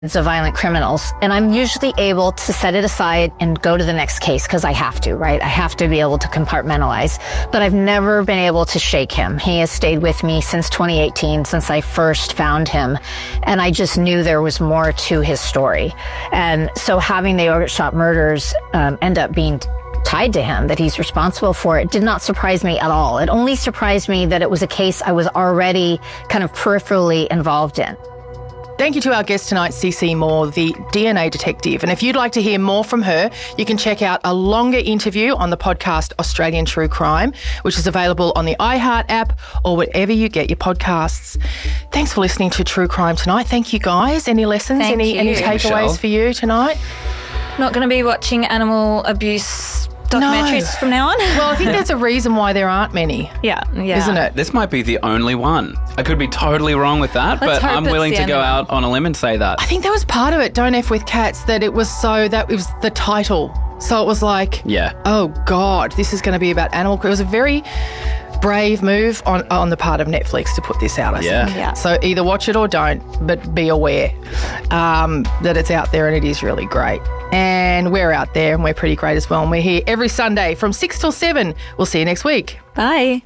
of violent criminals, and I'm usually able to set it aside and go to the next case because I have to, right? I have to be able to compartmentalize, but I've never been able to shake him. He has stayed with me since 2018, since I first found him, and I just knew there was more to his story. And so having the Yogurt Shop murders end up being tied to him, that he's responsible for it, did not surprise me at all. It only surprised me that it was a case I was already kind of peripherally involved in. Thank you to our guest tonight, CeCe Moore, the DNA detective. And if you'd like to hear more from her, you can check out a longer interview on the podcast Australian True Crime, which is available on the iHeart app or wherever you get your podcasts. Thanks for listening to True Crime tonight. Thank you, guys. Any lessons, any takeaways for you tonight? Not going to be watching animal abuse documentaries from now on. Well, I think there's a reason why there aren't many. Yeah. Isn't it? This might be the only one. I could be totally wrong with that, but I'm willing to go out on a limb and say that. I think that was part of it, Don't F With Cats, that it was the title. So it was like, oh God, this is going to be about animal. It was a very brave move on the part of Netflix to put this out, I think. Yeah. So either watch it or don't, but be aware that it's out there and it is really great. And we're out there and we're pretty great as well. And we're here every Sunday from 6 till 7. We'll see you next week. Bye.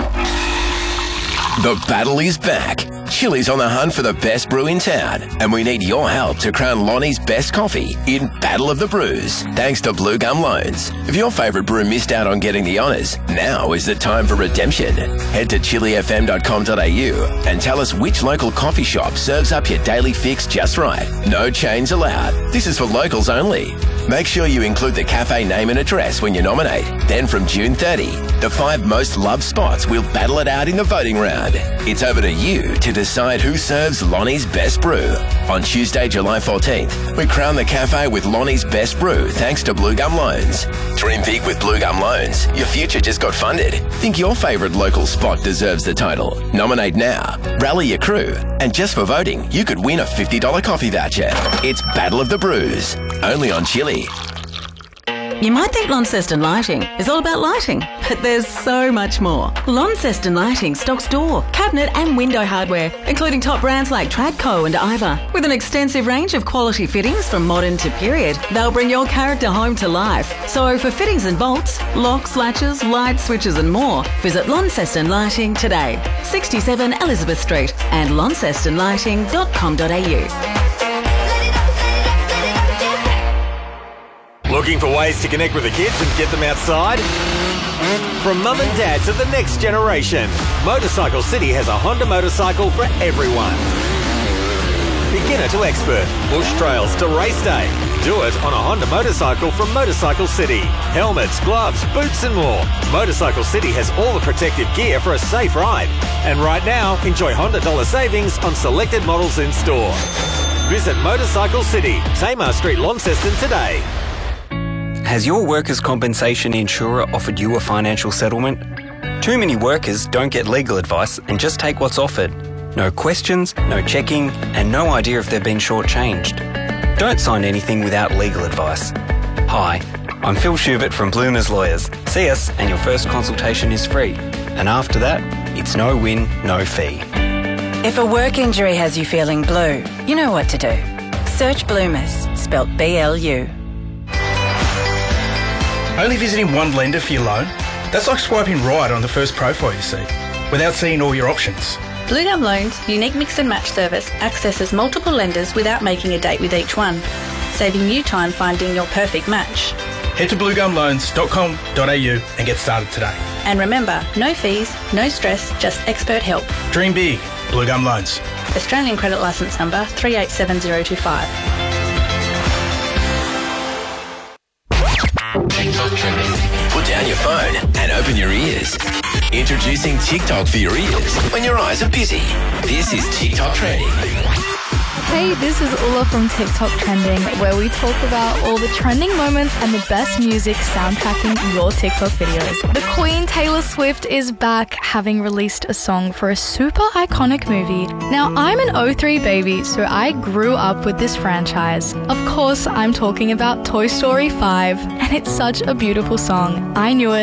The battle is back. Chili's on the hunt for the best brew in town, and we need your help to crown Lonnie's best coffee in Battle of the Brews, thanks to Blue Gum Loans. If your favourite brew missed out on getting the honours, now is the time for redemption. Head to chilifm.com.au and tell us which local coffee shop serves up your daily fix just right. No chains allowed. This is for locals only. Make sure you include the cafe name and address when you nominate. Then from June 30, the 5 most loved spots will battle it out in the voting round. It's over to you to decide who serves Lonnie's best brew. On Tuesday, July 14th, we crown the cafe with Lonnie's best brew thanks to Blue Gum Loans. Dream big with Blue Gum Loans. Your future just got funded. Think your favourite local spot deserves the title. Nominate now. Rally your crew. And just for voting, you could win a $50 coffee voucher. It's Battle of the Brews. Only on Chili. You might think Launceston Lighting is all about lighting, but there's so much more. Launceston Lighting stocks door, cabinet and window hardware, including top brands like Tradco and Iva. With an extensive range of quality fittings from modern to period, they'll bring your character home to life. So for fittings and bolts, locks, latches, light switches and more, visit Launceston Lighting today. 67 Elizabeth Street and launcestonlighting.com.au. Looking for ways to connect with the kids and get them outside? From mum and dad to the next generation, Motorcycle City has a Honda motorcycle for everyone. Beginner to expert, bush trails to race day. Do it on a Honda motorcycle from Motorcycle City. Helmets, gloves, boots and more. Motorcycle City has all the protective gear for a safe ride. And right now, enjoy Honda dollar savings on selected models in store. Visit Motorcycle City, Tamar Street, Launceston today. Has your workers' compensation insurer offered you a financial settlement? Too many workers don't get legal advice and just take what's offered. No questions, no checking, and no idea if they've been shortchanged. Don't sign anything without legal advice. Hi, I'm Phil Schubert from Bloomers Lawyers. See us and your first consultation is free. And after that, it's no win, no fee. If a work injury has you feeling blue, you know what to do. Search Bloomers, spelt B-L-U. Only visiting one lender for your loan? That's like swiping right on the first profile you see, without seeing all your options. Blue Gum Loans' unique mix and match service accesses multiple lenders without making a date with each one, saving you time finding your perfect match. Head to bluegumloans.com.au and get started today. And remember, no fees, no stress, just expert help. Dream big. Blue Gum Loans. Australian Credit Licence Number 387025. Put down your phone and open your ears. Introducing TikTok for your ears when your eyes are busy. This is TikTok Trending. Hey, this is Ulla from TikTok Trending, where we talk about all the trending moments and the best music soundtracking your TikTok videos. The Queen Taylor Swift is back, having released a song for a super iconic movie. Now, I'm an 03 baby, so I grew up with this franchise. Of course, I'm talking about Toy Story 5, and it's such a beautiful song. I knew it